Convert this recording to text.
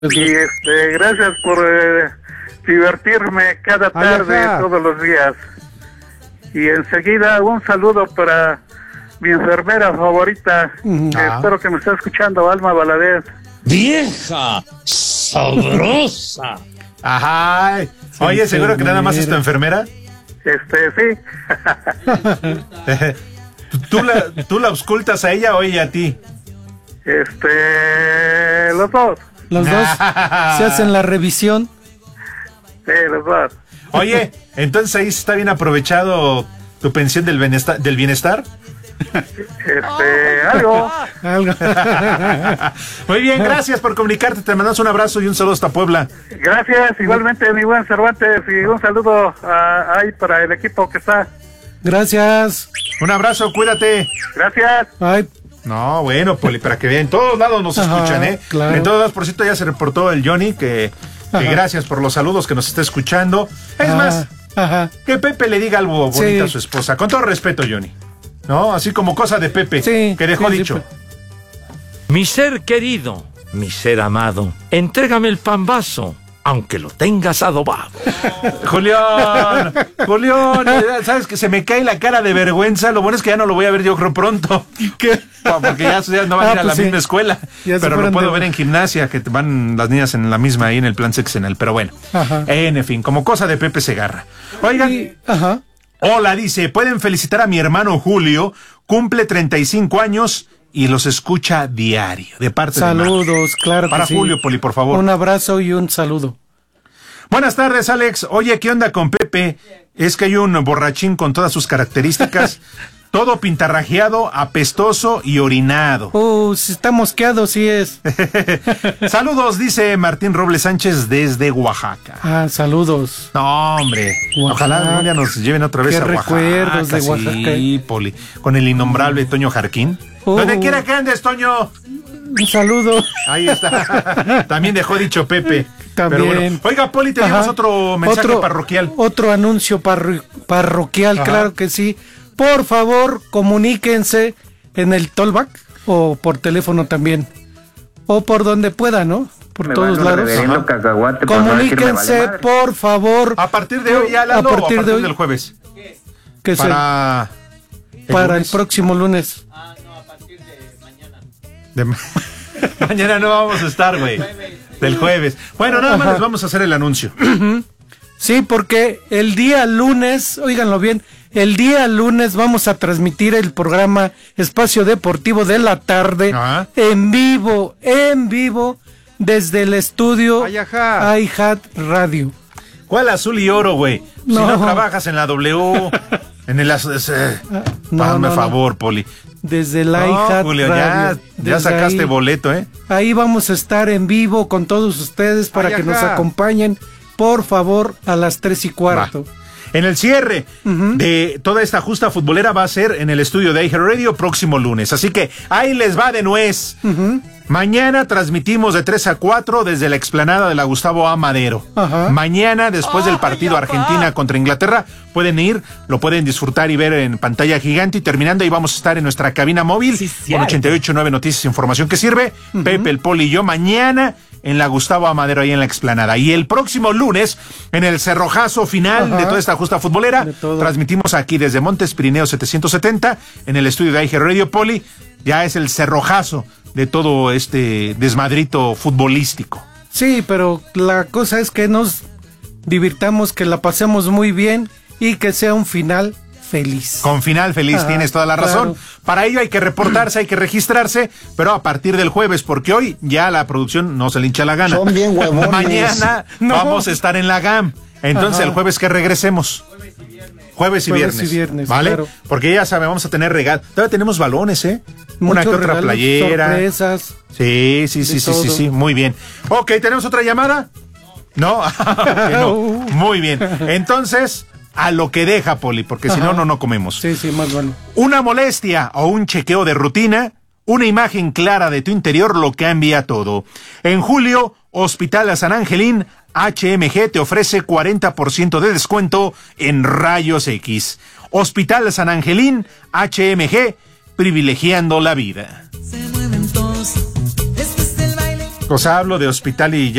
Y gracias por divertirme cada tarde, todos los días. Y enseguida un saludo para mi enfermera favorita, que espero que me esté escuchando, Alma Valadez. ¡Vieja! ¡Sabrosa! Ajá. Oye, ¿seguro que nada más es tu enfermera? Sí. ¿Tú la auscultas a ella o ella a ti? Los dos. Los dos se hacen la revisión. Sí, los dos. Oye, entonces ahí está bien aprovechado tu pensión del bienestar. Algo. Muy bien, gracias por comunicarte. Te mandamos un abrazo y un saludo hasta Puebla. Gracias, igualmente, mi buen Cervantes, y un saludo ahí para el equipo que está. Gracias. Un abrazo, cuídate. Gracias. Ay. No, bueno, Poli, para que vean, en todos lados nos escuchan, ¿eh? Claro. En todos lados, por cierto, ya se reportó el Johnny, que gracias por los saludos, que nos está escuchando. Es más, que Pepe le diga algo bonito a su esposa. Con todo respeto, Johnny. ¿No? Así como cosa de Pepe, que dejó dicho. Mi ser querido, mi ser amado, entrégame el pambazo, aunque lo tengas adobado. Julián, sabes que se me cae la cara de vergüenza. Lo bueno es que ya no lo voy a ver yo creo pronto. ¿Qué? Porque ya no van a ir a la misma escuela. Pero lo puedo ver en gimnasia, que van las niñas en la misma ahí en el plan sexenal. Pero bueno, en fin, como cosa de Pepe Segarra. Oigan, hola, dice, pueden felicitar a mi hermano Julio, cumple 35 años y los escucha diario, de parte de saludos, claro que para sí. Julio, Poli, por favor. Un abrazo y un saludo. Buenas tardes, Alex. Oye, ¿qué onda con Pepe? Es que hay un borrachín con todas sus características, todo pintarrajeado, apestoso y orinado. Si está mosqueado, sí es. Saludos, dice Martín Robles Sánchez desde Oaxaca. Saludos. No, hombre. Oaxaca. Ojalá un día nos lleven otra vez a Oaxaca. Qué recuerdos de Oaxaca. Sí, Poli. Con el innombrable Toño Jarquín. Donde quiera que andes, Toño. Un saludo. Ahí está. También dejó dicho Pepe. También. Pero bueno. Oiga, Poli, tenemos otro mensaje parroquial. Otro anuncio parroquial, claro que sí. Por favor, comuníquense en el tollback o por teléfono también. O por donde pueda, ¿no? Por todos lados. Comuníquense, por favor. A partir de hoy, a partir de hoy, del jueves. ¿Qué para el próximo lunes. No, a partir de mañana. Mañana no vamos a estar, güey. Del jueves. Bueno, nada más les vamos a hacer el anuncio. Sí, porque el día lunes, óiganlo bien, el día lunes vamos a transmitir el programa Espacio Deportivo de la Tarde en vivo, desde el estudio iHeart Radio. ¿Cuál azul y oro, güey? Si no trabajas en la W, en el... hazme favor, Poli. Desde el iHeart Julio, Radio. Ya sacaste boleto, ¿eh? Ahí vamos a estar en vivo con todos ustedes para que nos acompañen, por favor, a las 3:15. En el cierre de toda esta justa futbolera va a ser en el estudio de iHeart Radio próximo lunes. Así que ahí les va de nuez. Mañana transmitimos de 3 a 4 desde la explanada de la Gustavo A. Madero. Mañana, después del partido Argentina contra Inglaterra, pueden ir, lo pueden disfrutar y ver en pantalla gigante. Y terminando, ahí vamos a estar en nuestra cabina móvil con 88.9 Noticias, información que sirve. Pepe, el Poli y yo, mañana en la Gustavo A. Madero, ahí en la explanada. Y el próximo lunes, en el cerrojazo final de toda esta justa futbolera, transmitimos aquí desde Montes Pirineos 770, en el estudio de iHeart Radio, Poli. Ya es el cerrojazo de todo este desmadrito futbolístico. Sí, pero la cosa es que nos divirtamos, que la pasemos muy bien y que sea un final feliz. Con final feliz, tienes toda la razón. Para ello hay que reportarse, hay que registrarse, pero a partir del jueves, porque hoy ya la producción no se le hincha la gana. Son bien huevones. Mañana vamos a estar en la GAM. Entonces el jueves que regresemos. Jueves y viernes, ¿vale? Claro. Porque ya saben, vamos a tener regalos. Todavía tenemos balones, ¿eh? Una que otra playera. Sorpresas. Sí, muy bien. Ok, ¿tenemos otra llamada? No. No. Muy bien. Entonces, a lo que deja, Poli, porque si no, no comemos. Sí, más bueno. Una molestia o un chequeo de rutina, una imagen clara de tu interior lo cambia todo. En julio, Hospital San Angelín HMG te ofrece 40% de descuento en rayos X. Hospital San Angelín HMG, privilegiando la vida. O sea, hablo de Hospital y